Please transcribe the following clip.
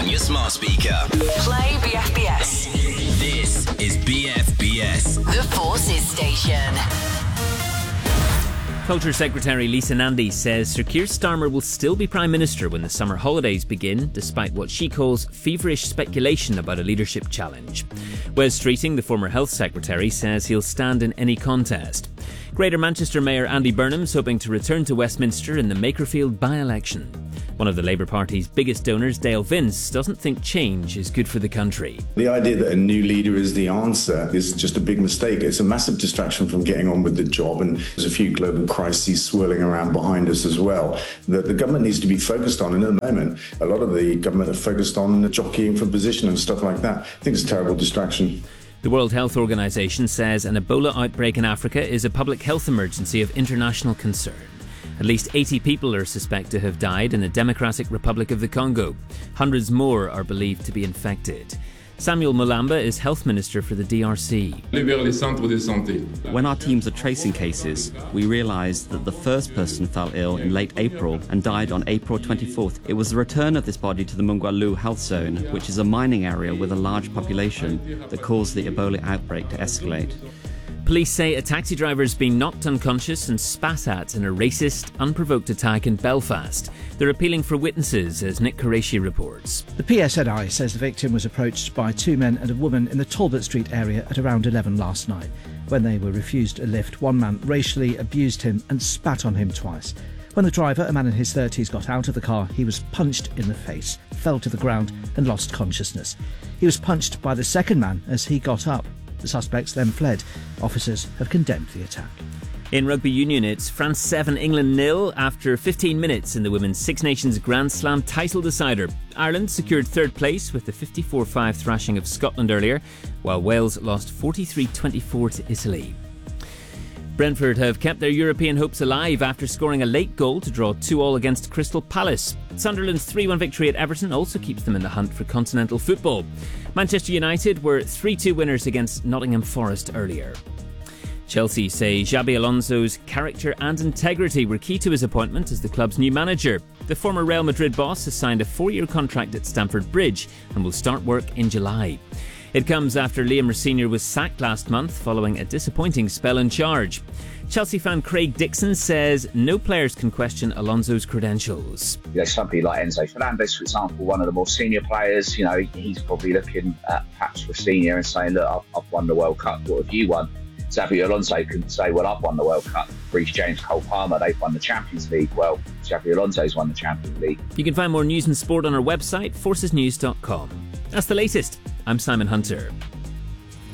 on your smart speaker. Play BFBS. This is BFBS. The Forces Station. Culture Secretary Lisa Nandy says Sir Keir Starmer will still be Prime Minister when the summer holidays begin, despite what she calls feverish speculation about a leadership challenge. Wes Streeting, the former Health Secretary, says he'll stand in any contest. Greater Manchester Mayor Andy Burnham's hoping to return to Westminster in the Makerfield by-election. One of the Labour Party's biggest donors, Dale Vince, doesn't think change is good for the country. The idea that a new leader is the answer is just a big mistake. It's a massive distraction from getting on with the job, and there's a few global crises swirling around behind us as well that the government needs to be focused on. And at the moment, a lot of the government are focused on jockeying for position and stuff like that. I think it's a terrible distraction. The World Health Organization says an Ebola outbreak in Africa is a public health emergency of international concern. At least 80 people are suspected to have died in the Democratic Republic of the Congo. Hundreds more are believed to be infected. Samuel Mulamba is Health Minister for the DRC. When our teams are tracing cases, we realised that the first person fell ill in late April and died on April 24th. It was the return of this body to the Mungwalu health zone, which is a mining area with a large population, that caused the Ebola outbreak to escalate. Police say a taxi driver has been knocked unconscious and spat at in a racist, unprovoked attack in Belfast. They're appealing for witnesses, as Nick Qureshi reports. The PSNI says the victim was approached by two men and a woman in the Talbot Street area at around 11 last night. When they were refused a lift, one man racially abused him and spat on him twice. When the driver, a man in his 30s, got out of the car, he was punched in the face, fell to the ground and lost consciousness. He was punched by the second man as he got up. The suspects then fled. Officers have condemned the attack. In rugby union, it's France 7, England 0 after 15 minutes in the Women's Six Nations Grand Slam title decider. Ireland secured third place with the 54-5 thrashing of Scotland earlier, while Wales lost 43-24 to Italy. Brentford have kept their European hopes alive after scoring a late goal to draw 2-2 against Crystal Palace. Sunderland's 3-1 victory at Everton also keeps them in the hunt for continental football. Manchester United were 3-2 winners against Nottingham Forest earlier. Chelsea say Xabi Alonso's character and integrity were key to his appointment as the club's new manager. The former Real Madrid boss has signed a 4-year contract at Stamford Bridge and will start work in July. It comes after Liam Rosenior was sacked last month following a disappointing spell in charge. Chelsea fan Craig Dixon says no players can question Alonso's credentials. Somebody like Enzo Fernandez, for example, one of the more senior players, he's probably looking at perhaps Rosenior and saying, look, I've won the World Cup, what have you won? Xabi Alonso can say, well, I've won the World Cup. Reece James, Cole Palmer, they've won the Champions League. Well, Xabi Alonso's won the Champions League. You can find more news and sport on our website, forcesnews.com. That's the latest. I'm Simon Hunter.